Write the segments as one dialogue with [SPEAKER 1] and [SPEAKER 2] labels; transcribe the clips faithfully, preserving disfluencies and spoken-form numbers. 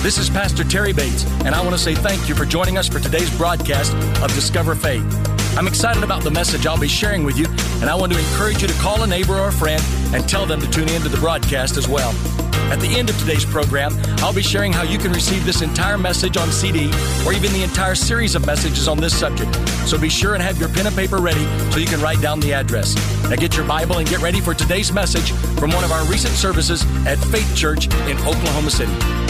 [SPEAKER 1] This is Pastor Terry Bates, and I want to say thank you for joining us for today's broadcast of Discover Faith. I'm excited about the message I'll be sharing with you, and I want to encourage you to call a neighbor or a friend and tell them to tune in to the broadcast as well. At the end of today's program, I'll be sharing how you can receive this entire message on C D or even the entire series of messages on this subject. So be sure and have your pen and paper ready so you can write down the address. Now get your Bible and get ready for today's message from one of our recent services at Faith Church in Oklahoma City.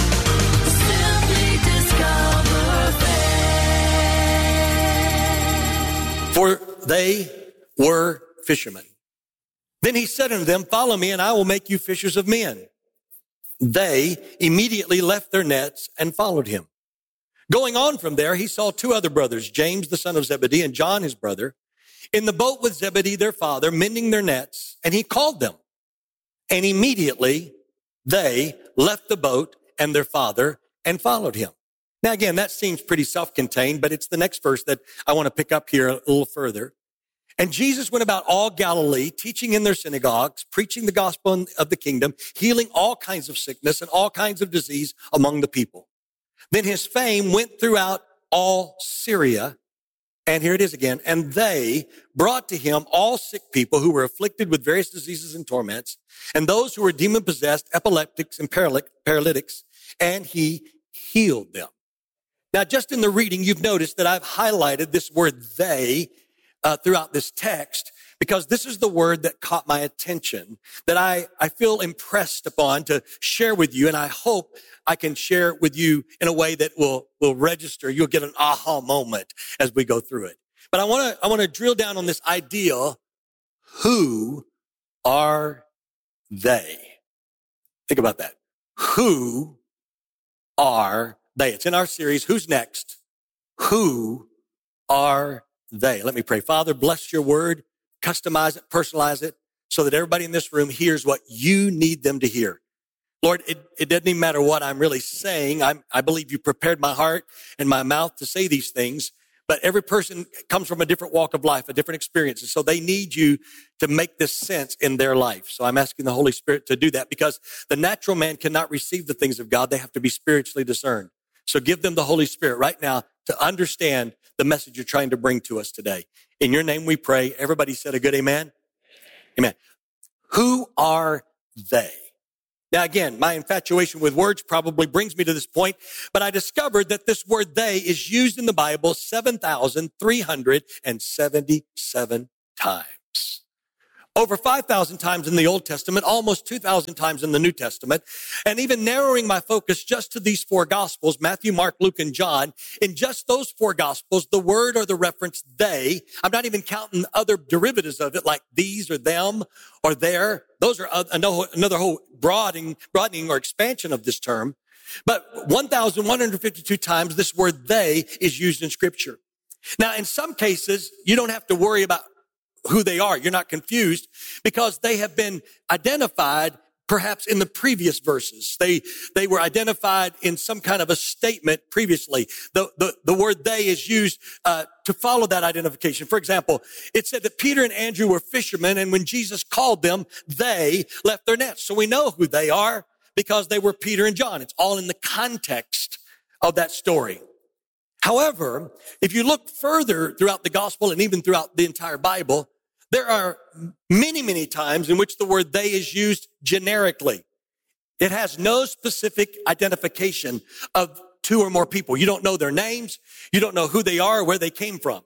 [SPEAKER 1] For they were fishermen. Then he said unto them, follow me, and I will make you fishers of men. They immediately left their nets and followed him. Going on from there, he saw two other brothers, James the son of Zebedee and John his brother, in the boat with Zebedee their father, mending their nets, and he called them. And immediately they left the boat and their father and followed him. Now, again, that seems pretty self-contained, but it's the next verse that I want to pick up here a little further. And Jesus went about all Galilee, teaching in their synagogues, preaching the gospel of the kingdom, healing all kinds of sickness and all kinds of disease among the people. Then his fame went throughout all Syria. And here it is again. And they brought to him all sick people who were afflicted with various diseases and torments, and those who were demon-possessed, epileptics, and paralytics, and he healed them. Now, just in the reading, you've noticed that I've highlighted this word they uh, throughout this text because this is the word that caught my attention, that I, I feel impressed upon to share with you, and I hope I can share it with you in a way that will, will register. You'll get an aha moment as we go through it. But I want to I want to drill down on this idea, who are they? Think about that. Who are they? It's in our series, Who's Next? Who are they? Let me pray. Father, bless your word, customize it, personalize it, so that everybody in this room hears what you need them to hear. Lord, it, it doesn't even matter what I'm really saying. I'm, I believe you prepared my heart and my mouth to say these things, but every person comes from a different walk of life, a different experience. And so they need you to make this sense in their life. So I'm asking the Holy Spirit to do that because the natural man cannot receive the things of God. They have to be spiritually discerned. So give them the Holy Spirit right now to understand the message you're trying to bring to us today. In your name we pray. Everybody said a good amen? Amen. Who are they? Now, again, my infatuation with words probably brings me to this point, but I discovered that this word they is used in the Bible seven thousand three hundred seventy-seven times. Over five thousand times in the Old Testament, almost two thousand times in the New Testament, and even narrowing my focus just to these four Gospels, Matthew, Mark, Luke, and John, in just those four Gospels, the word or the reference they, I'm not even counting other derivatives of it like these or them or there. Those are another whole broadening, broadening or expansion of this term. But one thousand one hundred fifty-two times this word they is used in Scripture. Now, in some cases, you don't have to worry about who they are. You're not confused because they have been identified perhaps in the previous verses. They, they were identified in some kind of a statement previously. The, the, the word they is used, uh, to follow that identification. For example, it said that Peter and Andrew were fishermen, and when Jesus called them, they left their nets. So we know who they are because they were Peter and John. It's all in the context of that story. However, if you look further throughout the gospel and even throughout the entire Bible, there are many, many times in which the word they is used generically. It has no specific identification of two or more people. You don't know their names. You don't know who they are or where they came from.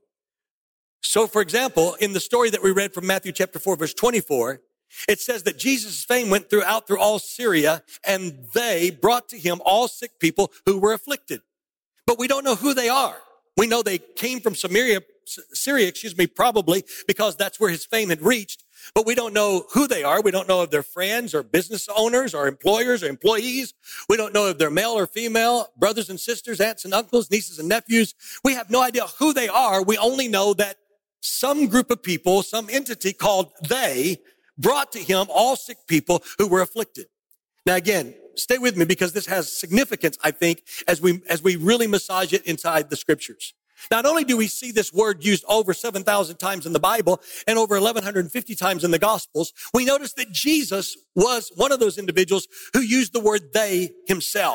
[SPEAKER 1] So, for example, in the story that we read from Matthew chapter four, verse twenty-four, it says that Jesus' fame went throughout through all Syria, and they brought to him all sick people who were afflicted. But we don't know who they are. We know they came from Samaria, Syria, excuse me, probably because that's where his fame had reached. But we don't know who they are. We don't know if they're friends or business owners or employers or employees. We don't know if they're male or female, brothers and sisters, aunts and uncles, nieces and nephews. We have no idea who they are. We only know that some group of people, some entity called they, brought to him all sick people who were afflicted. Now, again, stay with me because this has significance, I think, as we, as we really massage it inside the scriptures. Not only do we see this word used over seven thousand times in the Bible and over eleven fifty times in the Gospels, we notice that Jesus was one of those individuals who used the word they himself.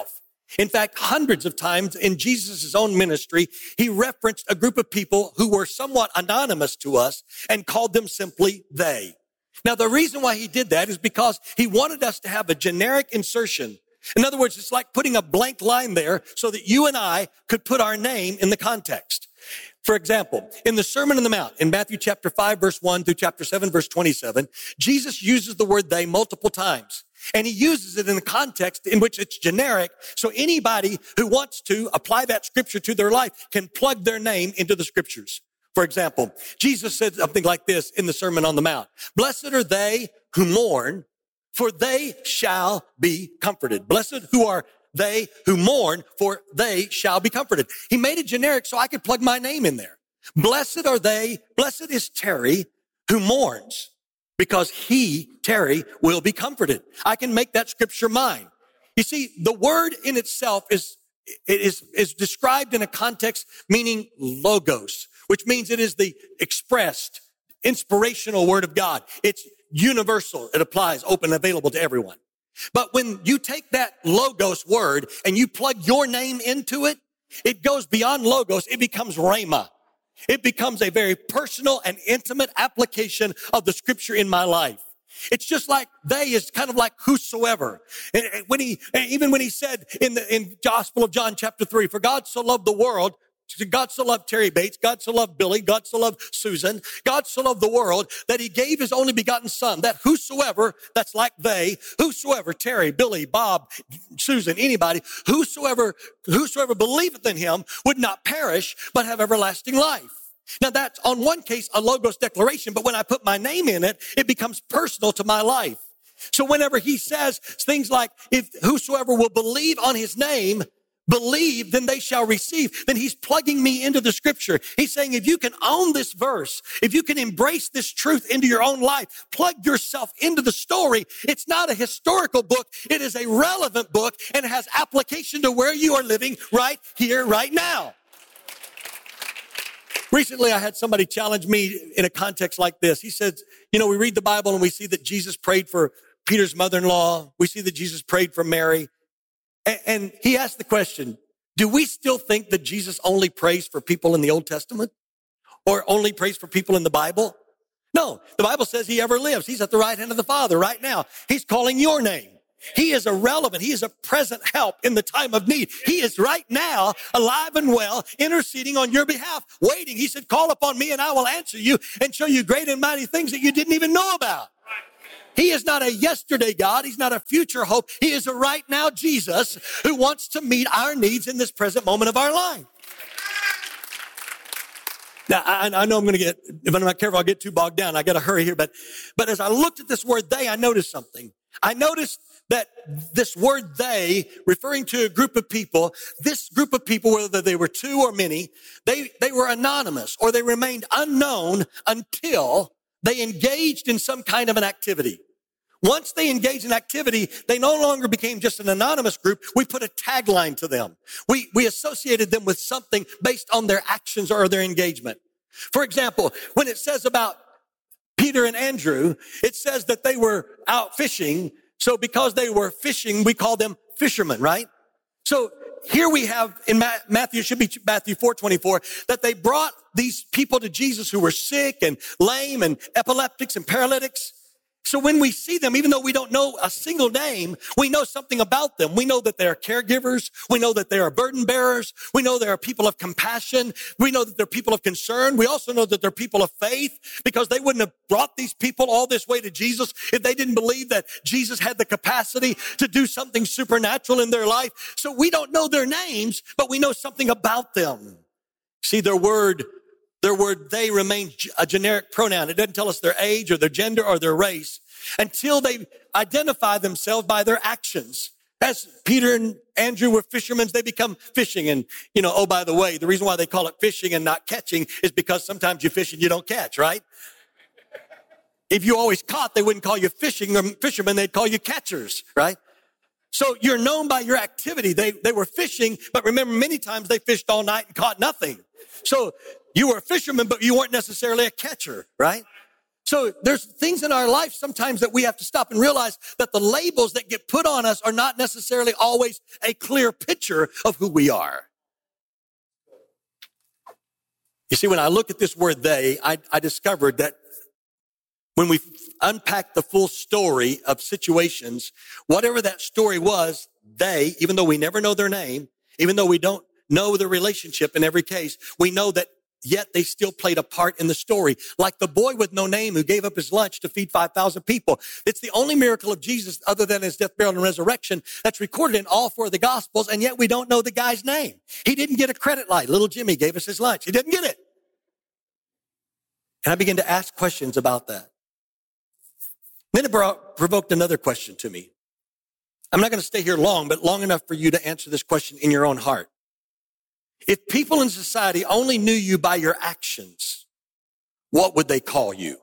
[SPEAKER 1] In fact, hundreds of times in Jesus' own ministry, he referenced a group of people who were somewhat anonymous to us and called them simply they. Now, the reason why he did that is because he wanted us to have a generic insertion. In other words, it's like putting a blank line there so that you and I could put our name in the context. For example, in the Sermon on the Mount, in Matthew chapter five, verse one through chapter seven, verse twenty-seven, Jesus uses the word they multiple times. And he uses it in the context in which it's generic. So anybody who wants to apply that scripture to their life can plug their name into the scriptures. For example, Jesus said something like this in the Sermon on the Mount. Blessed are they who mourn, for they shall be comforted. Blessed who are they who mourn, for they shall be comforted. He made it generic so I could plug my name in there. Blessed are they, blessed is Terry who mourns, because he, Terry, will be comforted. I can make that scripture mine. You see, the word in itself is, it is, is described in a context meaning logos, which means it is the expressed, inspirational word of God. It's universal. It applies, open, available to everyone. But when you take that logos word and you plug your name into it, it goes beyond logos. It becomes rhema. It becomes a very personal and intimate application of the scripture in my life. It's just like they is kind of like whosoever. And when he, even when he said in the in Gospel of John chapter three, for God so loved the world, God so loved Terry Bates, God so loved Billy, God so loved Susan, God so loved the world that he gave his only begotten son, that whosoever, that's like they, whosoever, Terry, Billy, Bob, Susan, anybody, whosoever, whosoever believeth in him would not perish, but have everlasting life. Now that's on one case a logos declaration, but when I put my name in it, it becomes personal to my life. So whenever he says things like, if whosoever will believe on his name, believe, then they shall receive. Then he's plugging me into the scripture. He's saying, if you can own this verse, if you can embrace this truth into your own life, plug yourself into the story. It's not a historical book. It is a relevant book and it has application to where you are living right here, right now. Recently, I had somebody challenge me in a context like this. He said, you know, we read the Bible and we see that Jesus prayed for Peter's mother-in-law. We see that Jesus prayed for Mary. And he asked the question, do we still think that Jesus only prays for people in the Old Testament or only prays for people in the Bible? No, the Bible says he ever lives. He's at the right hand of the Father right now. He's calling your name. He is irrelevant. He is a present help in the time of need. He is right now alive and well, interceding on your behalf, waiting. He said, call upon me and I will answer you and show you great and mighty things that you didn't even know about. He is not a yesterday God. He's not a future hope. He is a right now Jesus who wants to meet our needs in this present moment of our life. Now, I, I know I'm going to get, if I'm not careful, I'll get too bogged down. I got to hurry here. But, but as I looked at this word they, I noticed something. I noticed that this word they, referring to a group of people, this group of people, whether they were two or many, they, they were anonymous or they remained unknown until they engaged in some kind of an activity. Once they engaged in activity, they no longer became just an anonymous group. We put a tagline to them. We, we associated them with something based on their actions or their engagement. For example, when it says about Peter and Andrew, it says that they were out fishing. So because they were fishing, we call them fishermen, right? So here we have in Matthew, it should be Matthew four twenty-four, that they brought these people to Jesus who were sick and lame and epileptics and paralytics. So when we see them, even though we don't know a single name, we know something about them. We know that they are caregivers. We know that they are burden bearers. We know they are people of compassion. We know that they're people of concern. We also know that they're people of faith because they wouldn't have brought these people all this way to Jesus if they didn't believe that Jesus had the capacity to do something supernatural in their life. So we don't know their names, but we know something about them. See, their word Their word, they, remain a generic pronoun. It doesn't tell us their age or their gender or their race until they identify themselves by their actions. As Peter and Andrew were fishermen, they become fishing. And, you know, oh, by the way, the reason why they call it fishing and not catching is because sometimes you fish and you don't catch, right? If you always caught, they wouldn't call you fishing or fishermen. They'd call you catchers, right? So you're known by your activity. They, they were fishing, but remember, many times they fished all night and caught nothing. So you were a fisherman, but you weren't necessarily a catcher, right? So there's things in our life sometimes that we have to stop and realize that the labels that get put on us are not necessarily always a clear picture of who we are. You see, when I look at this word they, I, I discovered that when we unpack the full story of situations, whatever that story was, they, even though we never know their name, even though we don't know the relationship in every case, we know that yet they still played a part in the story. Like the boy with no name who gave up his lunch to feed five thousand people. It's the only miracle of Jesus other than his death, burial, and resurrection that's recorded in all four of the Gospels, and yet we don't know the guy's name. He didn't get a credit line. Little Jimmy gave us his lunch. He didn't get it. And I began to ask questions about that. Then it brought, provoked another question to me. I'm not going to stay here long, but long enough for you to answer this question in your own heart. If people in society only knew you by your actions, what would they call you?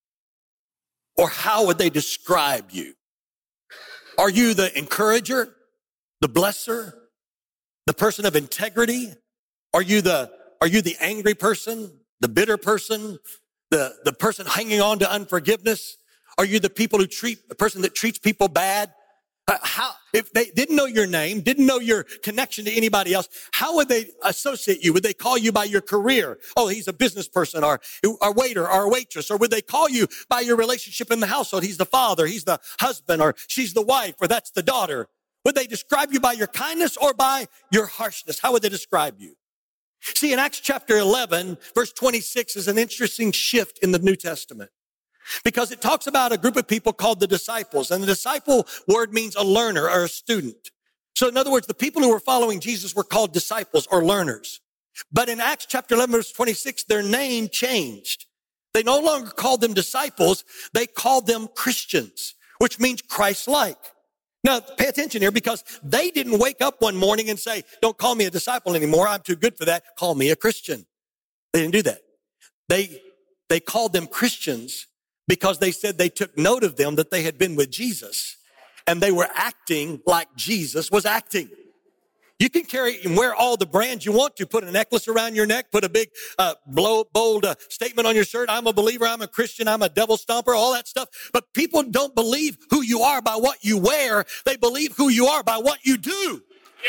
[SPEAKER 1] Or how would they describe you? Are you the encourager, the blesser, the person of integrity? Are you the, are you the angry person, the bitter person, the, the person hanging on to unforgiveness? Are you the people who treat, the person that treats people bad? How, if they didn't know your name, didn't know your connection to anybody else, how would they associate you? Would they call you by your career? Oh, he's a business person, or a waiter, or a waitress. Or would they call you by your relationship in the household? He's the father, he's the husband, or she's the wife, or that's the daughter. Would they describe you by your kindness or by your harshness? How would they describe you? See, in Acts chapter eleven, verse twenty-six is an interesting shift in the New Testament. Because it talks about a group of people called the disciples. And the disciple word means a learner or a student. So in other words, the people who were following Jesus were called disciples or learners. But in Acts chapter eleven, verse twenty-six, their name changed. They no longer called them disciples. They called them Christians, which means Christ-like. Now, pay attention here, because they didn't wake up one morning and say, don't call me a disciple anymore. I'm too good for that. Call me a Christian. They didn't do that. They, they called them Christians because they said they took note of them that they had been with Jesus and they were acting like Jesus was acting. You can carry and wear all the brands you want to, put a necklace around your neck, put a big, uh, blow, bold uh, statement on your shirt. I'm a believer. I'm a Christian. I'm a devil stomper, all that stuff. But people don't believe who you are by what you wear. They believe who you are by what you do.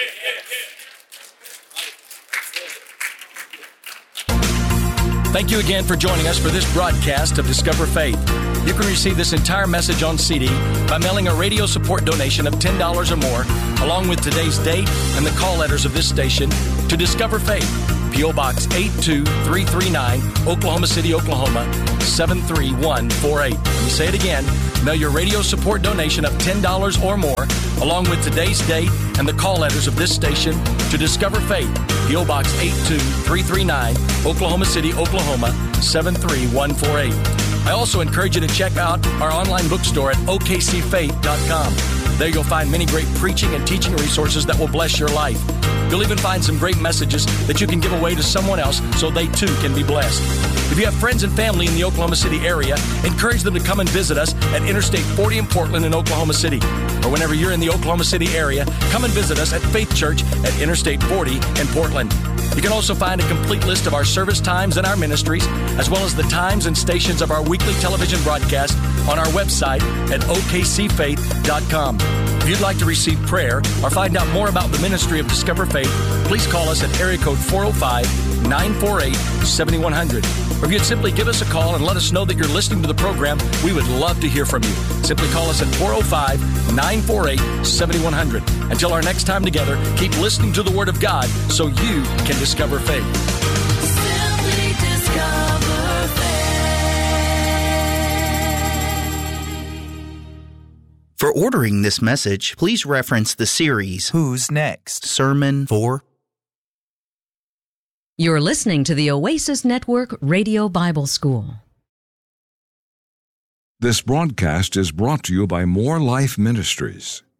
[SPEAKER 2] Thank you again for joining us for this broadcast of Discover Faith. You can receive this entire message on C D by mailing a radio support donation of ten dollars or more, along with today's date and the call letters of this station, to Discover Faith, P O Box eight two three three nine, Oklahoma City, Oklahoma, seven three one four eight. Let me say it again. Mail your radio support donation of ten dollars or more, along with today's date and the call letters of this station, to Discover Faith, P O Box eight two three three nine, Oklahoma City, Oklahoma, seven three one four eight. I also encourage you to check out our online bookstore at O K C faith dot com. There you'll find many great preaching and teaching resources that will bless your life. You'll even find some great messages that you can give away to someone else so they too can be blessed. If you have friends and family in the Oklahoma City area, encourage them to come and visit us at Interstate forty in Portland in Oklahoma City. Or whenever you're in the Oklahoma City area, come and visit us at Faith Church at Interstate forty in Portland. You can also find a complete list of our service times and our ministries, as well as the times and stations of our weekly television broadcast on our website at O K C faith dot com. If you'd like to receive prayer or find out more about the ministry of Discover Faith, please call us at area code four oh five, nine four eight, seven one zero zero. Or if you'd simply give us a call and let us know that you're listening to the program, we would love to hear from you. Simply call us at four oh five, nine four eight, seven one zero zero. Until our next time together, keep listening to the Word of God so you can discover faith.
[SPEAKER 3] Simply discover faith.
[SPEAKER 4] For ordering this message, please reference the series
[SPEAKER 5] Who's Next?
[SPEAKER 4] Sermon for.
[SPEAKER 6] You're listening to the Oasis Network Radio Bible School.
[SPEAKER 7] This broadcast is brought to you by More Life Ministries.